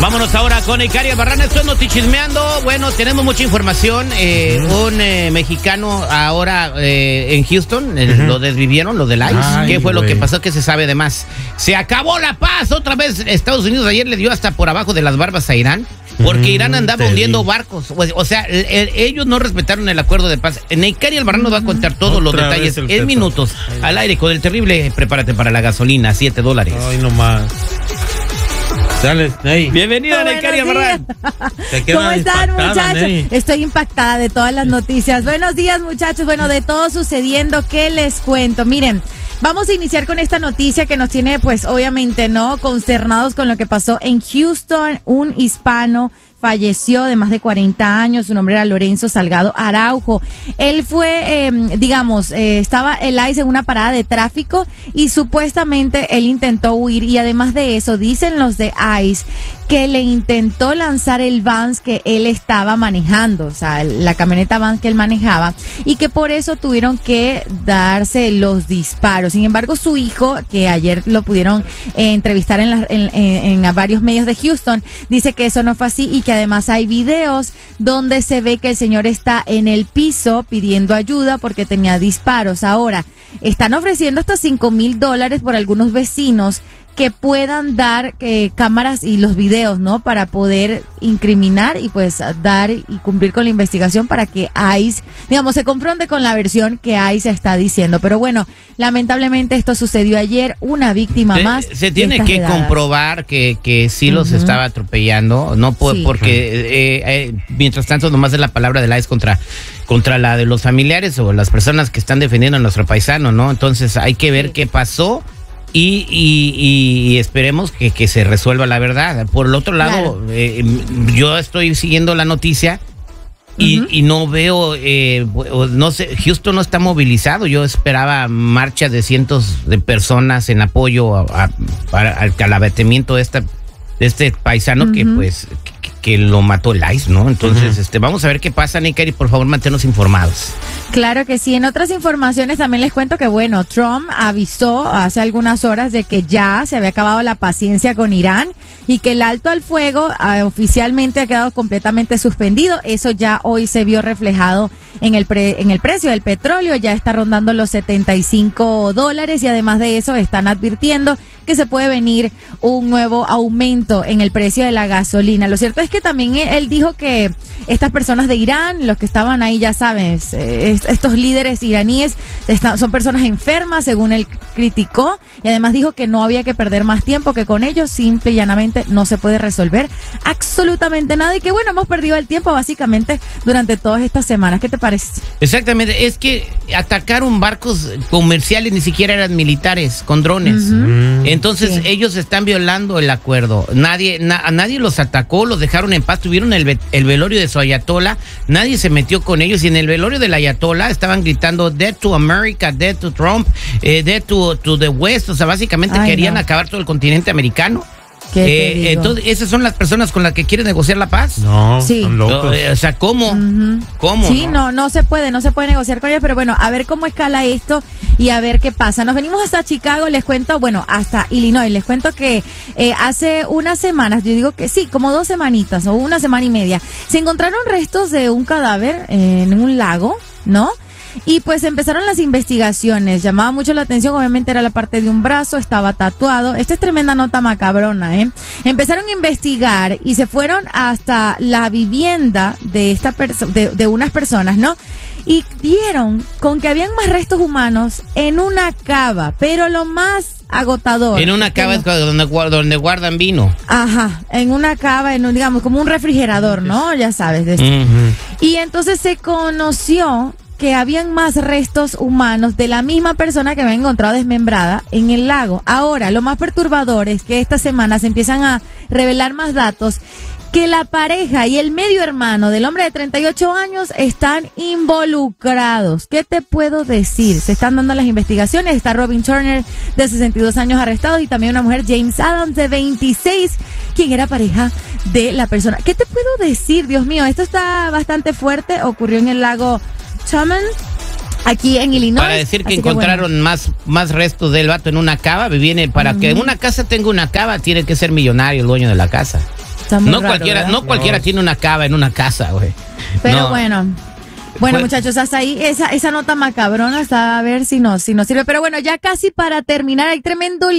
Vámonos ahora con Icari Albarrán. Esto es Notichismeando. Bueno, tenemos mucha información. Un mexicano ahora en Houston, lo desvivieron, lo del ICE. ¿Qué fue lo que pasó? ¿Qué se sabe de más? Se acabó la paz. Otra vez Estados Unidos ayer le dio hasta por abajo de las barbas a Irán. Porque Irán andaba hundiendo barcos. O sea, ellos no respetaron el acuerdo de paz. Icari Albarrán nos va a contar todos los detalles en minutos. Al aire con el terrible. Prepárate para la gasolina, $7. Ay, no más. Dale, Ney. Bienvenida, Icari Albarrán. ¿Cómo están, muchachos? Ney. Estoy impactada de todas las noticias. Buenos días, muchachos. Bueno, de todo sucediendo, ¿qué les cuento? Miren, vamos a iniciar con esta noticia que nos tiene, pues, obviamente, ¿no? Consternados con lo que pasó en Houston. Un hispano falleció de más de 40 años, su nombre era Lorenzo Salgado Araujo. Él fue, estaba el ICE en una parada de tráfico y supuestamente él intentó huir y además de eso, dicen los de ICE que le intentó lanzar el Vans que él estaba manejando, o sea, la camioneta Vans que él manejaba y que por eso tuvieron que darse los disparos. Sin embargo, su hijo, que ayer lo pudieron entrevistar en varios medios de Houston, dice que eso no fue así y que además hay videos donde se ve que el señor está en el piso pidiendo ayuda porque tenía disparos. Ahora, están ofreciendo hasta $5,000 por algunos vecinos que puedan dar cámaras y los videos, ¿no? Para poder incriminar y pues dar y cumplir con la investigación para que ICE, digamos, se confronte con la versión que ICE está diciendo. Pero bueno, lamentablemente esto sucedió ayer, una víctima más. Se tiene que comprobar que sí los estaba atropellando, no porque mientras tanto nomás es la palabra del ICE contra la de los familiares o las personas que están defendiendo a nuestro paisano, ¿no? Entonces hay que ver qué pasó. Y esperemos que se resuelva la verdad. Por el otro lado, yo estoy siguiendo la noticia y no veo, no sé, Houston no está movilizado. Yo esperaba marchas de cientos de personas en apoyo al abatimiento de este paisano que pues que lo mató el ICE, ¿no? Entonces, vamos a ver qué pasa, Icari, por favor, manténnos informados. Claro que sí. En otras informaciones también les cuento que, bueno, Trump avisó hace algunas horas de que ya se había acabado la paciencia con Irán y que el alto al fuego oficialmente ha quedado completamente suspendido. Eso ya hoy se vio reflejado en el precio del petróleo, ya está rondando los $75 y además de eso están advirtiendo que se puede venir un nuevo aumento en el precio de la gasolina. Lo cierto es que también él dijo que estas personas de Irán, los que estaban ahí, ya sabes, estos líderes iraníes son personas enfermas, según él criticó, y además dijo que no había que perder más tiempo, que con ellos simple y llanamente no se puede resolver absolutamente nada y que bueno, hemos perdido el tiempo básicamente durante todas estas semanas. ¿Qué te parece? Exactamente, es que atacaron barcos comerciales, ni siquiera eran militares, con drones. Entonces ellos están violando el acuerdo. Nadie los atacó, los dejaron en paz, tuvieron el velorio de su ayatola, nadie se metió con ellos y en el velorio del ayatola estaban gritando "Death to America, Death to Trump, Death to the West", o sea, básicamente querían acabar todo el continente americano. Entonces, ¿esas son las personas con las que quieren negociar la paz? No, son locos. O sea, ¿cómo? ¿Cómo? Sí, no se puede negociar con ellos, pero bueno, a ver cómo escala esto y a ver qué pasa. Nos venimos hasta Chicago, les cuento, bueno, hasta Illinois, les cuento que hace unas semanas, yo digo que sí, como 2 semanitas o una semana y media, se encontraron restos de un cadáver en un lago, ¿no? Y pues empezaron las investigaciones, llamaba mucho la atención, obviamente era la parte de un brazo, estaba tatuado. Esta es tremenda nota macabrona, Empezaron a investigar y se fueron hasta la vivienda de de unas personas, ¿no? Y dieron con que habían más restos humanos en una cava, pero lo más agotador. En una cava es donde guardan vino. Ajá, en una cava, digamos, como un refrigerador, ¿no? Ya sabes. Y entonces se conoció que habían más restos humanos de la misma persona que habían encontrado desmembrada en el lago. Ahora, lo más perturbador es que esta semana se empiezan a revelar más datos que la pareja y el medio hermano del hombre de 38 años están involucrados. ¿Qué te puedo decir? Se están dando las investigaciones. Está Robin Turner, de 62 años, arrestado, y también una mujer, James Adams, de 26, quien era pareja de la persona. ¿Qué te puedo decir? Dios mío, esto está bastante fuerte. Ocurrió en el lago Chaman, aquí en Illinois. Para decir que encontraron más restos del vato en una cava. Para que una casa tenga una cava, tiene que ser millonario el dueño de la casa. No cualquiera tiene una cava en una casa, güey. Pero bueno, muchachos, hasta ahí esa nota macabrona, hasta a ver si nos sirve. Pero bueno, ya casi para terminar, hay tremendo